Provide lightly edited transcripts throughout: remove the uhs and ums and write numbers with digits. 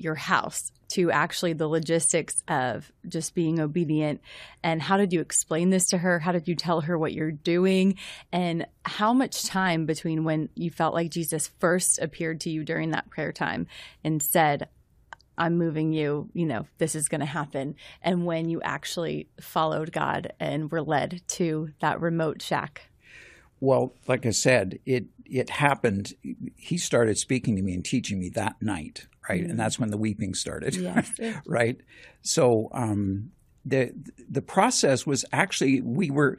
your house to actually the logistics of just being obedient? And how did you explain this to her? How did you tell her what you're doing? And how much time between when you felt like Jesus first appeared to you during that prayer time and said, I'm moving you, this is going to happen, and when you actually followed God and were led to that remote shack? Well, like I said, it happened. He started speaking to me and teaching me that night, right? And that's when the weeping started, yes. right? So the process was actually we were,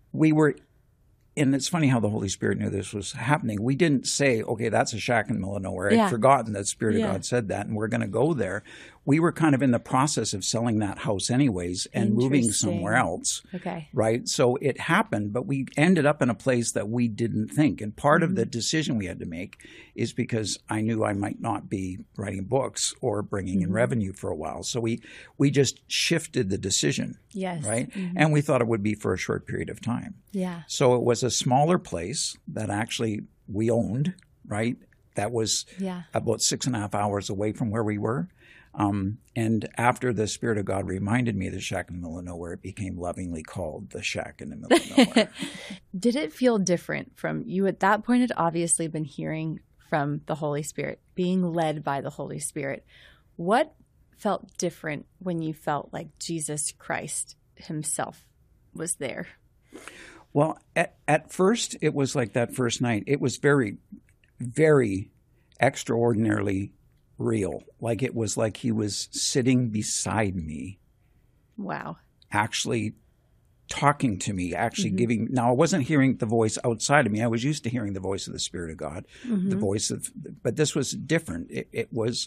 and it's funny how the Holy Spirit knew this was happening. We didn't say, okay, that's a shack in the middle of nowhere. I'd forgotten that the Spirit of God said that, and we're going to go there. We were kind of in the process of selling that house anyways and moving somewhere else. Okay. Right? So it happened, but we ended up in a place that we didn't think. And part of the decision we had to make is because I knew I might not be writing books or bringing in revenue for a while. So we just shifted the decision. Yes. Right? And we thought it would be for a short period of time. Yeah. So it was a smaller place that actually we owned, right? That was about 6.5 hours away from where we were. And after the Spirit of God reminded me of the shack in the middle of nowhere, it became lovingly called the shack in the middle of nowhere. Did it feel different from you at that point? Had obviously been hearing from the Holy Spirit, being led by the Holy Spirit. What felt different when you felt like Jesus Christ himself was there? Well, at first, it was like that first night. It was very, very extraordinarily real. Like it was like he was sitting beside me. Wow. Actually talking to me, actually giving. Now, I wasn't hearing the voice outside of me. I was used to hearing the voice of the Spirit of God, the voice of, but this was different. It was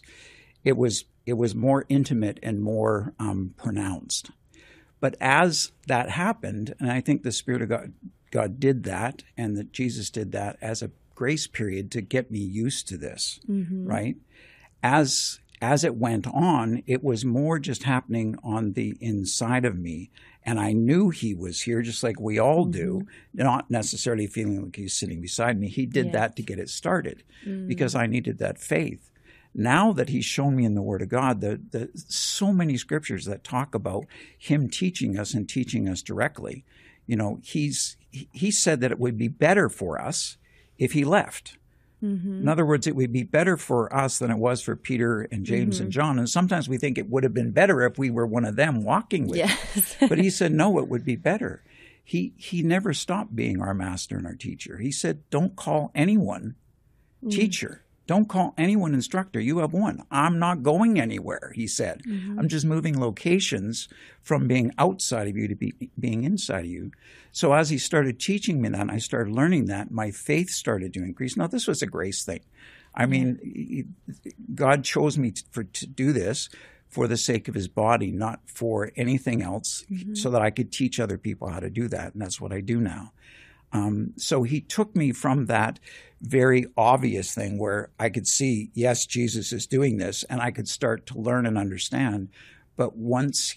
more intimate and more pronounced. But as that happened, and I think the Spirit of God did that, and that Jesus did that as a grace period to get me used to this, right? As it went on, it was more just happening on the inside of me. And I knew he was here, just like we all do, not necessarily feeling like he's sitting beside me. He did that to get it started because I needed that faith. Now that he's shown me in the Word of God, the so many scriptures that talk about him teaching us and teaching us directly. He said that it would be better for us if he left. In other words, it would be better for us than it was for Peter and James and John. And sometimes we think it would have been better if we were one of them walking with him. But he said, no, it would be better. He never stopped being our master and our teacher. He said, don't call anyone teacher. Don't call anyone instructor. You have one. I'm not going anywhere, he said. I'm just moving locations from being outside of you to being inside of you. So as he started teaching me that, and I started learning that, my faith started to increase. Now, this was a grace thing. I mean, God chose me to do this for the sake of his body, not for anything else, so that I could teach other people how to do that. And that's what I do now. So he took me from that very obvious thing where I could see, yes, Jesus is doing this, and I could start to learn and understand. But once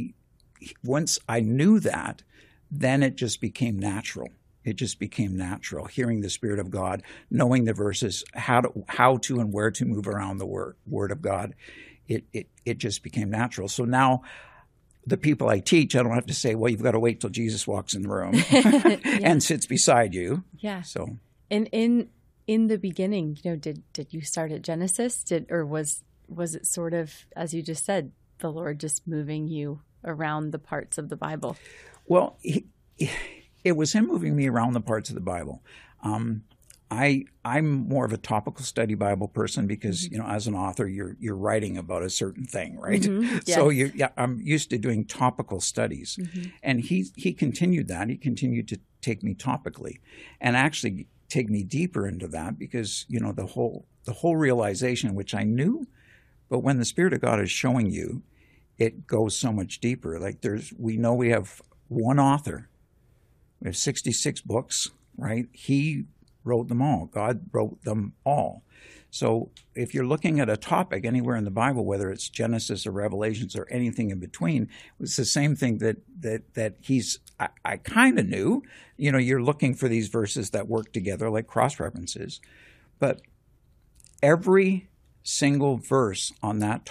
I knew that, then it just became natural. It just became natural, hearing the Spirit of God, knowing the verses, how to and where to move around the Word of God. It just became natural. So now the people I teach, I don't have to say, well, you've got to wait till Jesus walks in the room and sits beside you. Yeah. So, and in the beginning, did you start at Genesis? Or was it sort of, as you just said, the Lord just moving you around the parts of the Bible? Well, it was him moving me around the parts of the Bible. I'm more of a topical study Bible person because, as an author, you're writing about a certain thing, right? Yes. So I'm used to doing topical studies. And he continued that. He continued to take me topically and actually take me deeper into that because, the whole realization, which I knew, but when the Spirit of God is showing you, it goes so much deeper. Like we know we have one author. We have 66 books, right? He wrote them all. God wrote them all. So if you're looking at a topic anywhere in the Bible, whether it's Genesis or Revelations or anything in between, it's the same thing that he's, I kind of knew, you're looking for these verses that work together like cross references, but every single verse on that